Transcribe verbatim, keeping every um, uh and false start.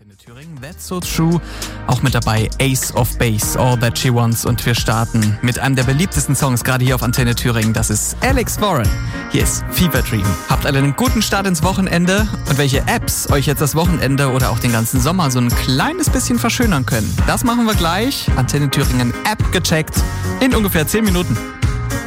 Antenne Thüringen, That's So True. Auch mit dabei Ace of Base, All That She Wants. Und wir starten mit einem der beliebtesten Songs gerade hier auf Antenne Thüringen. Das ist Alex Warren. Hier ist Fever Dream. Habt alle einen guten Start ins Wochenende. Und welche Apps euch jetzt das Wochenende oder auch den ganzen Sommer so ein kleines bisschen verschönern können, das machen wir gleich. Antenne Thüringen App gecheckt in ungefähr zehn Minuten.